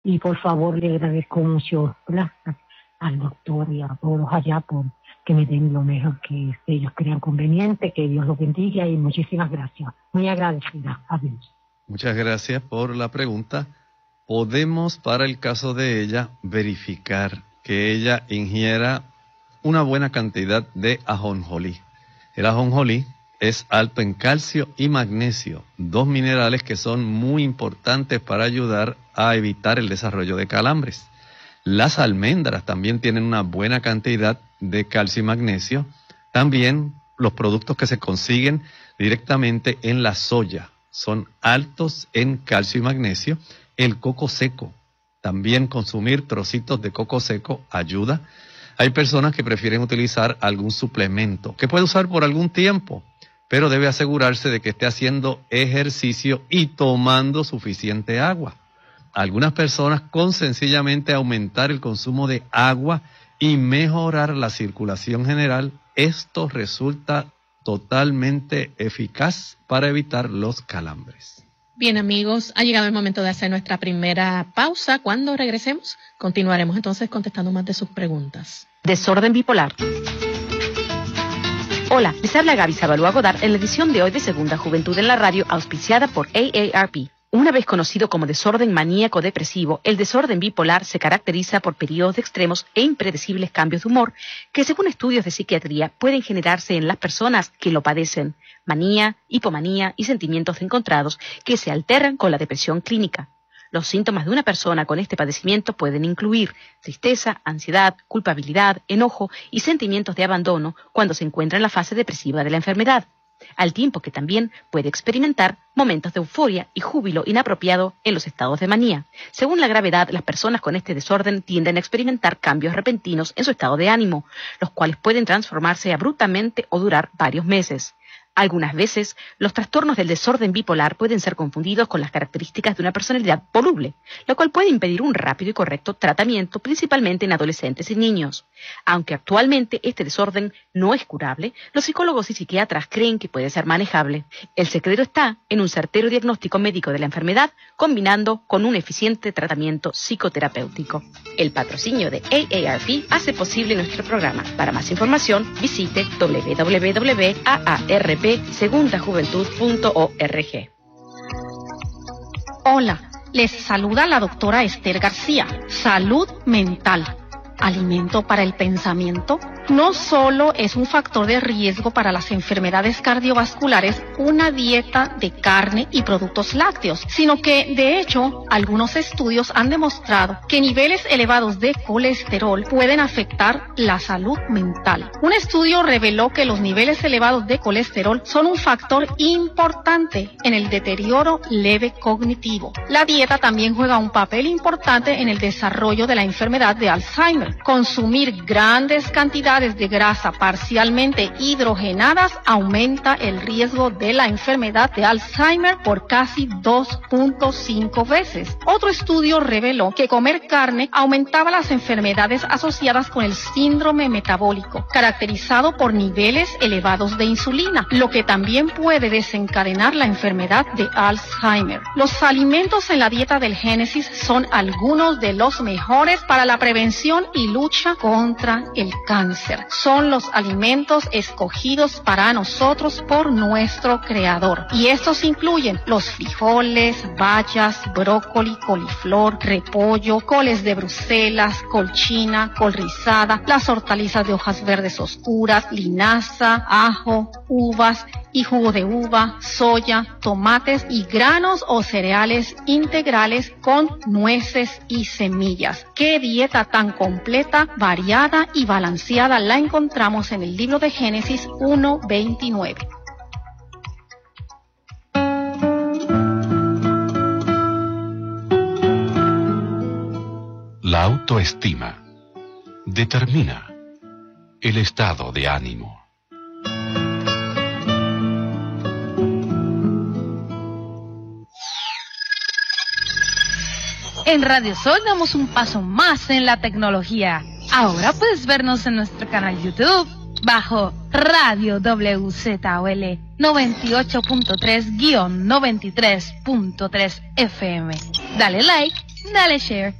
Y por favor le agradezco mucho, ¿verdad?, al doctor y a todos allá por que me den lo mejor que ellos crean conveniente, que Dios los bendiga y muchísimas gracias. Muy agradecida. Adiós. Muchas gracias por la pregunta. Podemos, para el caso de ella, verificar que ella ingiera una buena cantidad de ajonjolí. El ajonjolí es alto en calcio y magnesio, dos minerales que son muy importantes para ayudar a evitar el desarrollo de calambres. Las almendras también tienen una buena cantidad de calcio y magnesio. También los productos que se consiguen directamente en la soya son altos en calcio y magnesio. El coco seco, también consumir trocitos de coco seco ayuda. Hay personas que prefieren utilizar algún suplemento que puede usar por algún tiempo, pero debe asegurarse de que esté haciendo ejercicio y tomando suficiente agua. Algunas personas con sencillamente aumentar el consumo de agua y mejorar la circulación general, esto resulta totalmente eficaz para evitar los calambres. Bien, amigos, ha llegado el momento de hacer nuestra primera pausa. Cuando regresemos, continuaremos entonces contestando más de sus preguntas. Desorden bipolar. Hola, les habla Gaby Zabalúa Godard en la edición de hoy de Segunda Juventud en la Radio, auspiciada por AARP. Una vez conocido como desorden maníaco depresivo, el desorden bipolar se caracteriza por periodos de extremos e impredecibles cambios de humor que, según estudios de psiquiatría, pueden generarse en las personas que lo padecen. Manía, hipomanía y sentimientos encontrados que se alteran con la depresión clínica. Los síntomas de una persona con este padecimiento pueden incluir tristeza, ansiedad, culpabilidad, enojo y sentimientos de abandono cuando se encuentra en la fase depresiva de la enfermedad, al tiempo que también puede experimentar momentos de euforia y júbilo inapropiado en los estados de manía. Según la gravedad, las personas con este desorden tienden a experimentar cambios repentinos en su estado de ánimo, los cuales pueden transformarse abruptamente o durar varios meses. Algunas veces, los trastornos del desorden bipolar pueden ser confundidos con las características de una personalidad voluble, lo cual puede impedir un rápido y correcto tratamiento, principalmente en adolescentes y niños. Aunque actualmente este desorden no es curable, los psicólogos y psiquiatras creen que puede ser manejable. El secreto está en un certero diagnóstico médico de la enfermedad, combinando con un eficiente tratamiento psicoterapéutico. El patrocinio de AARP hace posible nuestro programa. Para más información, visite www.aarpsegundajuventud.org. Hola, les saluda la doctora Esther García. Salud mental. Alimento para el pensamiento. No solo es un factor de riesgo para las enfermedades cardiovasculares una dieta de carne y productos lácteos, sino que, de hecho, algunos estudios han demostrado que niveles elevados de colesterol pueden afectar la salud mental. Un estudio reveló que los niveles elevados de colesterol son un factor importante en el deterioro leve cognitivo. La dieta también juega un papel importante en el desarrollo de la enfermedad de Alzheimer. Consumir grandes cantidades de grasa parcialmente hidrogenadas aumenta el riesgo de la enfermedad de Alzheimer por casi 2.5 veces. Otro estudio reveló que comer carne aumentaba las enfermedades asociadas con el síndrome metabólico, caracterizado por niveles elevados de insulina, lo que también puede desencadenar la enfermedad de Alzheimer. Los alimentos en la dieta del Génesis son algunos de los mejores para la prevención y lucha contra el cáncer. Son los alimentos escogidos para nosotros por nuestro Creador. Y estos incluyen los frijoles, bayas, brócoli, coliflor, repollo, coles de Bruselas, col china, col rizada, las hortalizas de hojas verdes oscuras, linaza, ajo, uvas y jugo de uva, soya, tomates y granos o cereales integrales con nueces y semillas. ¡Qué dieta tan completa, variada y balanceada la encontramos en el libro de Génesis 1:29! La autoestima determina el estado de ánimo. En Radio Sol damos un paso más en la tecnología. Ahora puedes vernos en nuestro canal YouTube bajo Radio WZOL 98.3-93.3 FM. Dale like Dale share.